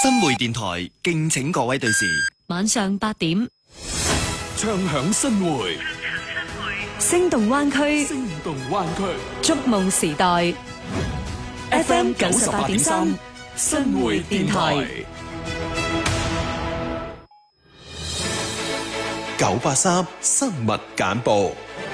新會電台敬請各位對視。 晚上8點， 唱響新會， 聲動灣區， 聲動灣區， 觸夢時代。FM 98.3，新會電台。 983新聞簡報。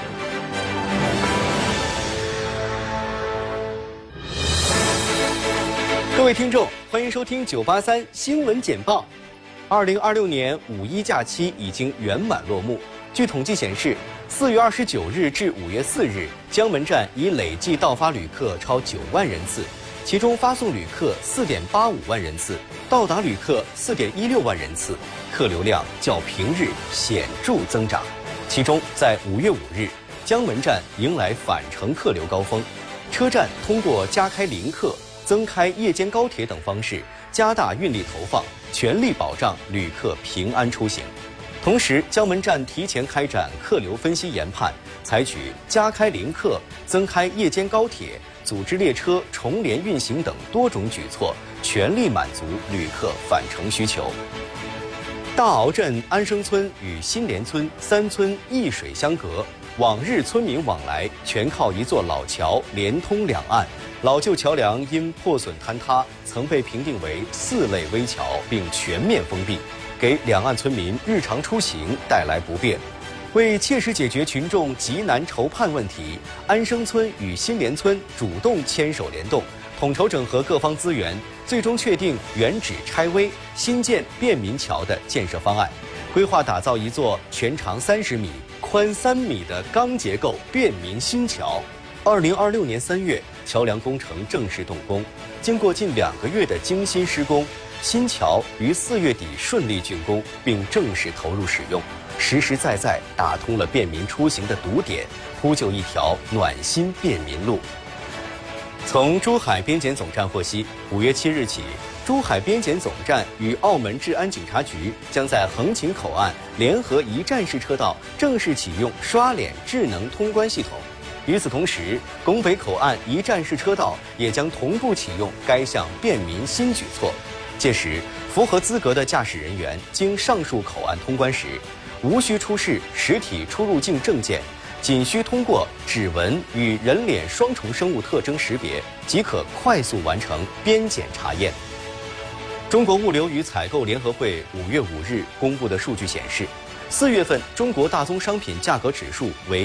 各位听众，欢迎收听983新闻简报。2026年5·1假期已经圆满落幕。据统计显示，4月29日至5月4日，江门站已累计到发旅客超9万人次，其中发送旅客4.85万人次，到达旅客4.16万人次，客流量较平日显著增长。其中，在5月5日，江门站迎来返程客流高峰，车站通过加开临客、增开夜间高铁等方式，加大运力投放，全力保障旅客平安出行。同时，江门站提前开展客流分析研判，采取加开临客、增开夜间高铁、组织列车重联运行等多种举措，全力满足旅客返程需求。大鳌镇安生村与新联村3村一水相隔，往日村民往来全靠一座老桥连通两岸。老旧桥梁因破损坍塌，曾被评定为4类危桥，并全面封闭，给两岸村民日常出行带来不便。为切实解决群众急难愁盼问题，安生村与新联村主动牵手联动，统筹整合各方资源，最终确定原址拆危、新建便民桥的建设方案，规划打造一座全长30米、宽3米的钢结构便民新桥。2026年3月，桥梁工程正式动工。经过近2个月的精心施工，新桥于4月底顺利竣工，并正式投入使用，实实在在打通了便民出行的堵点，铺就一条暖心便民路。从珠海边检总站获悉，5月7日起，珠海边检总站与澳门治安警察局将在横琴口岸联合一站式车道正式启用刷脸智能通关系统。与此同时，拱北口岸一站式车道也将同步启用该项便民新举措。届时，符合资格的驾驶人员经上述口岸通关时，无需出示实体出入境证件，仅需通过指纹与人脸双重生物特征识别，即可快速完成边检查验。中国物流与采购联合会5月5日公布的数据显示，4月份中国大宗商品价格指数为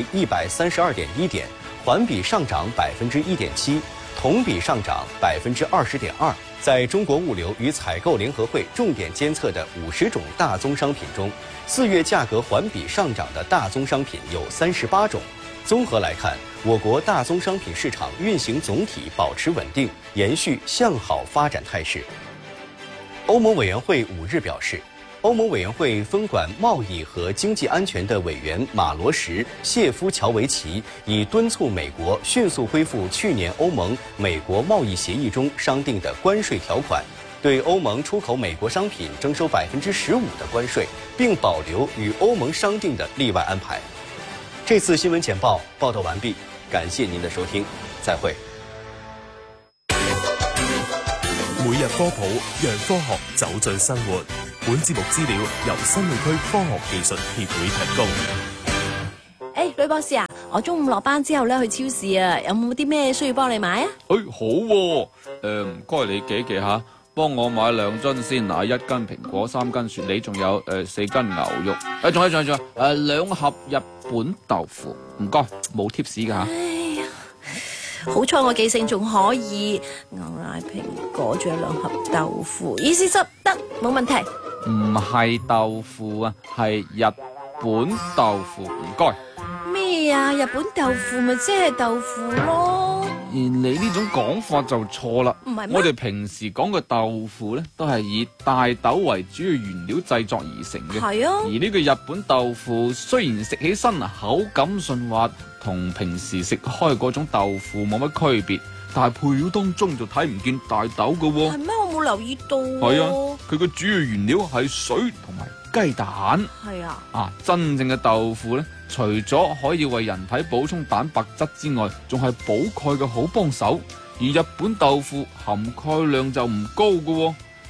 132.1点，环比上涨1.7%，同比上涨20.2%。在中国物流与采购联合会重点监测的50种大宗商品中，4月价格环比上涨的大宗商品有38种。综合来看，我国大宗商品市场运行总体保持稳定，延续向好发展态势。欧盟委员会5日表示，欧盟委员会分管贸易和经济安全的委员马罗什·谢夫乔维奇已敦促美国迅速恢复去年欧盟美国贸易协议中商定的关税条款，对欧盟出口美国商品征收15%的关税，并保留与欧盟商定的例外安排。这次新闻简报报道完毕，感謝您的收聽，再會。 每日科普，讓科學走進生活。本節目資料由新會區科學技術協會提供。 呂博士啊，我中午落班之後咧去超市啊，有冇啲咩需要幫你買啊？ 好喎，唔該你記下，幫我買2樽鮮奶、1斤蘋果、3斤雪梨，仲有4斤牛肉，仲有2盒日本豆腐，唔該，冇貼士㗎吓。 好彩我記性仲可以，牛奶、蘋果，仲有2盒豆腐，意思執得冇問題。 唔係豆腐啊，係日本豆腐，唔該。 咩啊？日本豆腐咪即係豆腐咯？ 你呢種講法就錯啦。 唔係咩？ 我哋平時講嘅豆腐咧，都係以大豆為主要原料製作而成嘅。 係啊。而呢個日本豆腐雖然食起身口感順滑，同平時食開嗰種豆腐冇乜區別，但係配料當中就睇唔見大豆㗎喎。 係咩？我冇留意到。 係啊，佢個主要原料係水同埋雞蛋。 係啊。 真正嘅豆腐咧，除咗可以為人體補充蛋白質之外，仲係補鈣嘅好幫手。而日本豆腐含鈣量就唔高㗎喎，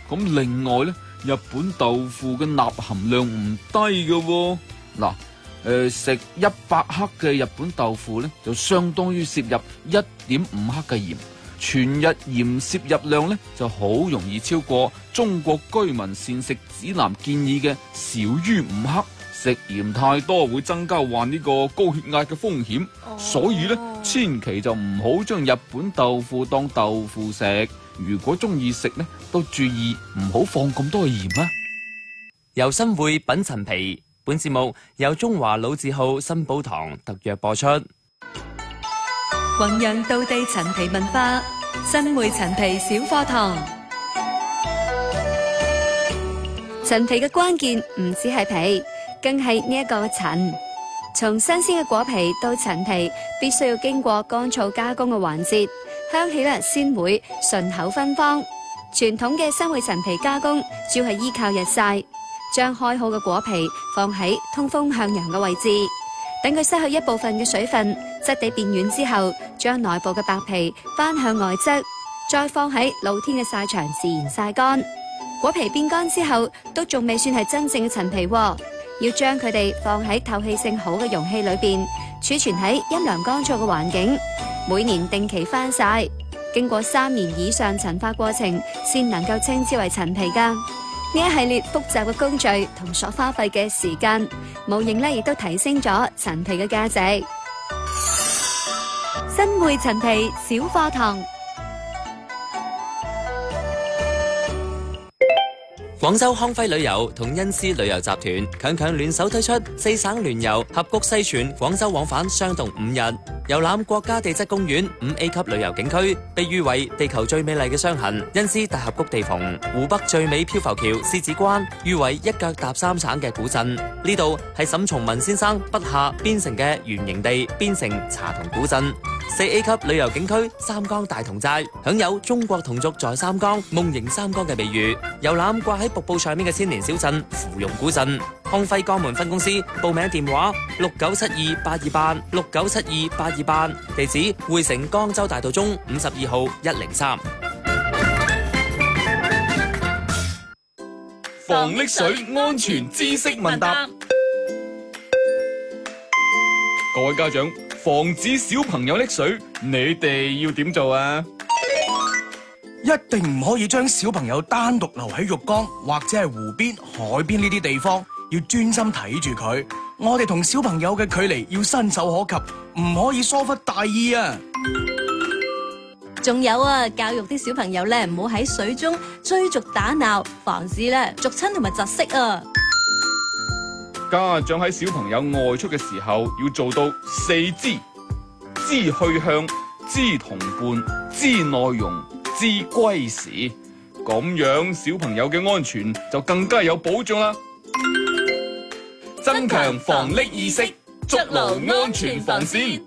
咁另外咧，日本豆腐嘅鈉含量唔低嘅喎。嗱，食100克嘅日本豆腐咧，就相當於攝入1.5克嘅鹽。全日鹽攝入量咧就好容易超過中國居民膳食指南建議嘅少於5克。食鹽太多會增加患呢個高血壓嘅風險，所以咧千祈就唔好將日本豆腐當豆腐食。如果中意食咧，都注意唔好放咁多鹽啊！ 由新會品陳皮，本節目由中華老字號新寶堂特約播出。 弘揚道地陳皮文化，新會陳皮小課堂。 陳皮嘅關鍵唔止係皮，更係呢一個陳。從新鮮嘅果皮到陳皮，必須要經過乾燥加工嘅環節，香氣咧先會順口芬芳。傳統嘅新會陳皮加工主要係依靠日曬，將開好嘅果皮放喺通風向陽嘅位置，等佢失去一部分嘅水分，質地變軟之後，將內部嘅白皮翻向外側，再放喺露天嘅曬場自然曬乾。果皮變乾之後，都仲未算係真正嘅陳皮，要將佢哋放喺透氣性好嘅容器裏邊，儲存喺陰涼乾燥嘅環境，每年定期翻曬，經過3年以上陳化過程，先能夠稱之為陳皮㗎。呢一系列複雜嘅工序同所花費嘅時間，無形咧亦都提升咗陳皮嘅價值。 新會陳皮小課堂。 廣州康輝旅遊同恩施旅遊集團強聯手推出4省聯遊合谷西泉廣州往返雙洞5日，遊覽國家地質公園5A 級旅遊景區，被譽為地球最美麗嘅雙痕恩施大峽谷地縫，湖北最美漂浮橋獅子關，譽為一腳踏3省嘅古鎮。呢度係沈從文先生筆下邊城嘅原營地邊城茶同古鎮。4A 級旅遊景區三江大同寨，享有中國同族在三江夢迎三江嘅美譽，遊覽掛喺瀑布上面嘅千年小鎮芙蓉古鎮。康輝江門分公司報名電話69728286 69728288，地址匯城江州大道中52號103。 防溺水安全知識問答，各位家長，防止小朋友溺水，你哋要點做啊？ 一定唔可以將小朋友單獨留喺浴缸或者係湖邊、海邊呢啲地方，要專心睇住佢。我哋同小朋友嘅距離要伸手可及，唔可以疏忽大意啊！ 仲有啊，教育啲小朋友咧，唔好喺水中追逐打鬧，防止咧逐親同埋窒息啊！ 家長喺小朋友外出嘅時候，要做到4知：知去向、知同伴、知內容、知歸時。咁樣小朋友嘅安全就更加有保障啦。增強防溺意識，築牢安全防線。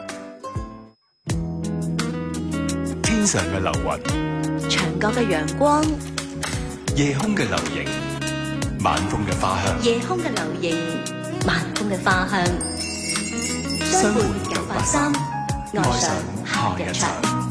天上嘅流雲， 牆角嘅陽光， 夜空嘅流螢，晚風嘅花香。 夜空嘅流螢，晚風嘅花香。 相伴983，愛上夏日場。